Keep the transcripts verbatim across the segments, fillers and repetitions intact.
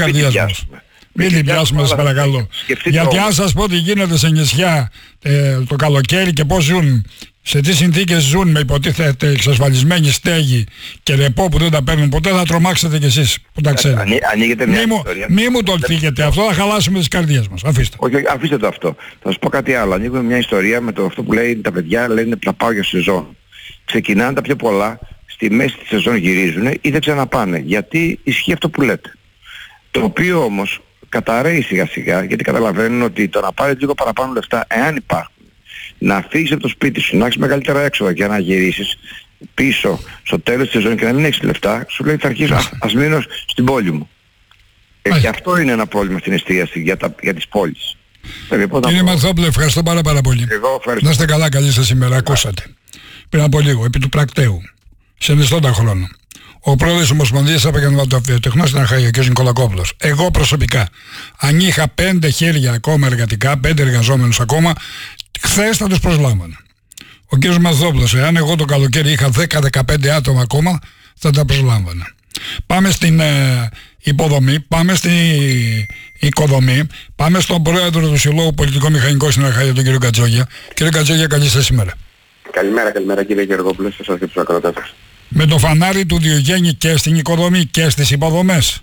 καρδιάς μας. Μην την πιάσουμε, σας παρακαλώ. Γιατί αν σας πω τι γίνεται σε νησιά ε, το καλοκαίρι και πώς ζουν, σε τι συνθήκες ζουν με υποτίθεται εξασφαλισμένη στέγη και ρεπό που δεν τα παίρνουν ποτέ, θα τρομάξετε κι εσείς που τα ξέρετε. Μη μου, μη μου το θίγετε αυτό, θα χαλάσουμε τις καρδιές μας. Αφήστε. Όχι, όχι, αφήστε το αυτό. Θα σας πω κάτι άλλο. Ανοίγουμε μια ιστορία με το αυτό που λέει τα παιδιά, λένε θα πάω για σεζόν. Ξεκινάνε τα πιο πολλά, στη μέση της σεζόν γυρίζουν ή δεν ξαναπάνε. Γιατί ισχύει αυτό που λέτε. Το οποίο όμως καταραίει σιγά σιγά, γιατί καταλαβαίνουν ότι το να πάρεις λίγο παραπάνω λεφτά, εάν υπάρχουν, να φύγεις από το σπίτι σου, να έχεις μεγαλύτερα έξοδα για να γυρίσεις πίσω στο τέλος της σεζόν και να μην έχεις λεφτά, σου λέει θα αρχίσω, ας, ας μείνω στην πόλη μου. Ε, και αυτό είναι ένα πρόβλημα στην εστίαση για, τα, για τις πόλεις. Κύριε Μαρθόπουλε, ευχαριστώ πάρα πάρα πολύ. Εγώ ευχαριστώ. Να είστε καλά, καλή σας ημέρα. Ακούσατε. Πριν από λίγο, επί του πρακτέου, σε ενιστόντα χρόνο, ο πρόεδρος της Ομοσπονδίας Επαγγελματοβιοτεχνών στην Αχαΐα, κ. Νικολακόπουλος, εγώ προσωπικά, αν είχα πέντε χέρια ακόμα εργατικά, πέντε εργαζόμενους ακόμα, χθες θα τους προσλάμβανα. Ο κ. Μαρθόπουλος, εάν εγώ το καλοκαίρι είχα δέκα με δεκαπέντε άτομα ακόμα, θα τα προσλάμβανα. Πάμε στην ε, υποδομή, πάμε στην οικοδομή, πάμε στον πρόεδρο του Συλλόγου Πολιτικών Μηχανικών στην Αχαΐα, τον κ. Κατζόγια. Κύριε Κατζόγια, καλή σας ημέρα. Καλημέρα, καλημέρα κύριε Γεωργόπουλε, σε εσάς και τους ακροατές σας. Με το φανάρι του Διογέννη και στην οικοδομή και στις υποδομές.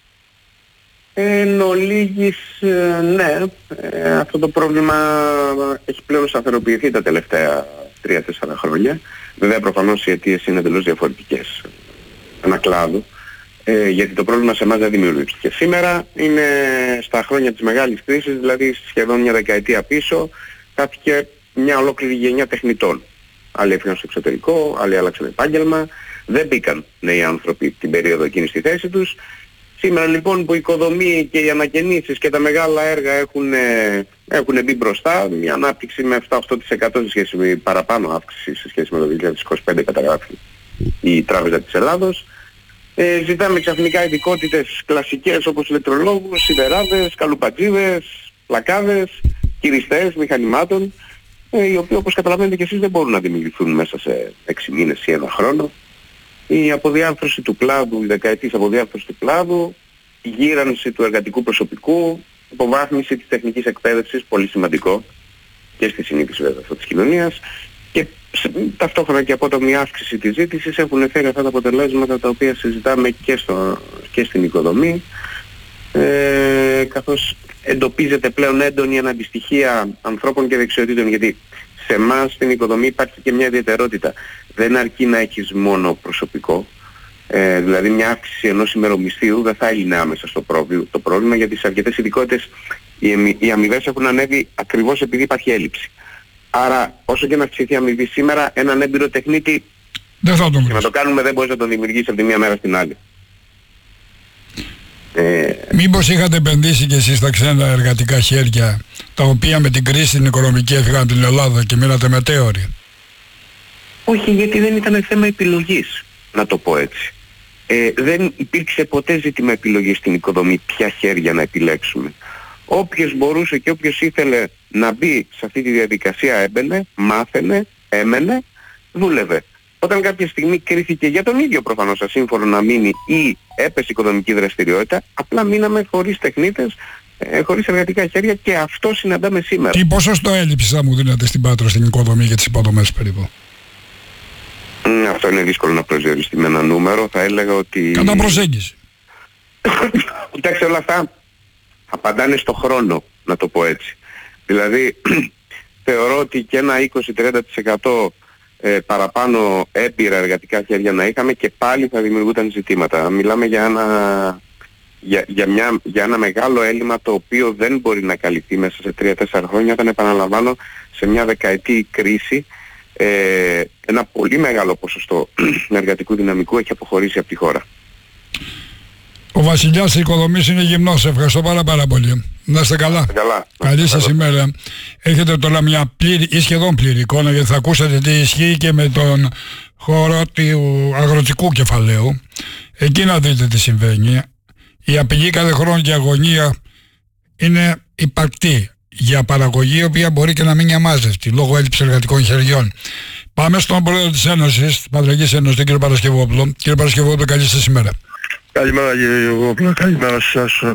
Εν ολίγης, ναι, ε, αυτό το πρόβλημα έχει πλέον σταθεροποιηθεί τα τελευταία τρία τέσσερα χρόνια. Βέβαια προφανώς οι αιτίες είναι εντελώς διαφορετικές ανακλάδου, ε, γιατί το πρόβλημα σε εμάς δεν δημιουργήθηκε σήμερα, είναι στα χρόνια της μεγάλης κρίσης, δηλαδή σχεδόν μια δεκαετία πίσω, κάθηκε μια ολόκληρη γενιά τεχνητών. Άλλοι έφυγαν στο εξωτερικό, άλλοι άλλαξαν επάγγελμα, δεν μπήκαν νέοι άνθρωποι την περίοδο εκείνη στη θέση τους. Σήμερα λοιπόν που η οικοδομή και οι ανακαινήσεις και τα μεγάλα έργα έχουν, έχουν μπει μπροστά, μια ανάπτυξη με επτά με οκτώ τοις εκατό σε σχέση με παραπάνω αύξηση σε σχέση με το δύο χιλιάδες είκοσι πέντε καταγράφει η Τράπεζα της Ελλάδος. Ε, ζητάμε ξαφνικά ειδικότητες κλασικές όπως ηλεκτρολόγους, σιδεράδες, καλουπατζίδες, πλακάδες, χειριστές μηχανημάτων, ε, οι οποίοι όπως καταλαβαίνετε και εσείς δεν μπορούν να δημιουργηθούν μέσα σε έξι μήνες ή ένα χρόνο. Η αποδιάρθρωση του κλάδου, η δεκαετής αποδιάρθρωση του κλάδου, η γύρανση του εργατικού προσωπικού, υποβάθμιση της τεχνικής εκπαίδευσης, πολύ σημαντικό και στη συνείδηση βέβαια αυτής της κοινωνίας, και ταυτόχρονα και απότομη αύξηση της ζήτησης έχουν φέρει αυτά τα αποτελέσματα τα οποία συζητάμε και, στο, και στην οικοδομή, ε, καθώς εντοπίζεται πλέον έντονη αναντιστοιχεία ανθρώπων και δεξιοτήτων, γιατί σε εμάς στην οικοδομή υπάρχει και μια ιδιαιτερότητα. Δεν αρκεί να έχεις μόνο προσωπικό, ε, δηλαδή μια αύξηση ενός ημερομισθίου δεν θα έλυνε άμεσα στο πρόβλημα, το πρόβλημα, γιατί σε αρκετές ειδικότητες οι, οι αμοιβές έχουν ανέβει ακριβώς επειδή υπάρχει έλλειψη. Άρα όσο και να αυξηθεί η αμοιβή σήμερα, έναν έμπειρο τεχνίτη δεν θα τον και να το κάνουμε δεν μπορείς να τον δημιουργήσεις από τη μία μέρα στην άλλη. Ε, Μήπως είχατε επενδύσει και εσείς στα ξένα εργατικά χέρια, τα οποία με την κρίση την οικονομική έφυγαν την Ελλάδα και μείνατε μετέωροι? Όχι, γιατί δεν ήταν θέμα επιλογής, να το πω έτσι. Ε, δεν υπήρξε ποτέ ζήτημα επιλογής στην οικοδομή ποια χέρια να επιλέξουμε. Όποιος μπορούσε και όποιος ήθελε να μπει σε αυτή τη διαδικασία έμπαινε, μάθαινε, έμενε, δούλευε. Όταν κάποια στιγμή κρίθηκε για τον ίδιο προφανώς ασύμφωνο να μείνει ή έπεσε οικοδομική δραστηριότητα, απλά μείναμε χωρίς τεχνίτες, ε, χωρίς εργατικά χέρια, και αυτό συναντάμε σήμερα. Τι ποσοστό έλλειψης θα μου δίνετε στην Πάτρα στην οικοδομή για τις υποδομές περίπου? Mm, αυτό είναι δύσκολο να προσδιοριστεί με ένα νούμερο. Θα έλεγα ότι... Κατά προσέγγιση. Κοιτάξτε, όλα αυτά απαντάνε στο χρόνο, να το πω έτσι. Δηλαδή θεωρώ ότι και ένα είκοσι με τριάντα τοις εκατό ε, παραπάνω έμπειρα εργατικά χέρια να είχαμε και πάλι θα δημιουργούνταν ζητήματα. Μιλάμε για ένα, για, για, μια, για ένα μεγάλο έλλειμμα το οποίο δεν μπορεί να καλυφθεί μέσα σε τρία τέσσερα χρόνια, όταν, επαναλαμβάνω, σε μια δεκαετή κρίση ε, ένα πολύ μεγάλο ποσοστό εργατικού δυναμικού έχει αποχωρήσει από τη χώρα. Ο βασιλιάς της οικοδομής είναι γυμνός. Ευχαριστώ πάρα πάρα πολύ. Να είστε καλά. καλά. Καλή σας ημέρα. Έχετε τώρα μια πλήρη ή σχεδόν πλήρη εικόνα, γιατί θα ακούσατε τι ισχύει και με τον χώρο του αγροτικού κεφαλαίου. Εκεί να δείτε τι συμβαίνει. Η απειλή κάθε χρόνο και αγωνία είναι υπαρκτή για παραγωγή, η οποία μπορεί και να μην είναι αμάζευτη λόγω έλλειψης εργατικών χεριών. Πάμε στον πρόεδρο της Ένωσης, της Πατριακής Ένωσης, τον κύριο Παρασκευόπουλο. Κύριε Παρασκευόπουλο, καλή σας ημέρα. Καλημέρα κύριε Γεωργόπουλο, καλημέρα σας.